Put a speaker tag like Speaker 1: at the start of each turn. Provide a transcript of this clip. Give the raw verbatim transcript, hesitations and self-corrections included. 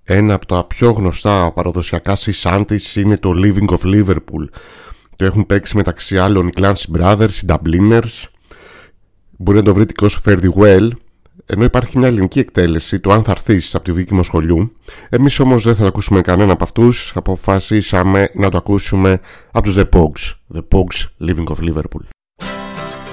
Speaker 1: Ένα από τα πιο γνωστά παραδοσιακά sea shanties είναι το Living of Liverpool. Το έχουν παίξει μεταξύ άλλων οι Clancy Brothers, οι Dubliners. Μπορεί να το βρείτε και ως Fare Thee Well. Ενώ υπάρχει μια ελληνική εκτέλεση, το Αν θα έρθεις, από τη Βίκη Μοσχολιού. Εμείς όμως δεν θα το ακούσουμε κανένα από αυτούς. Αποφασίσαμε να το ακούσουμε από τους The Pogues. The Pogues, Living of Liverpool.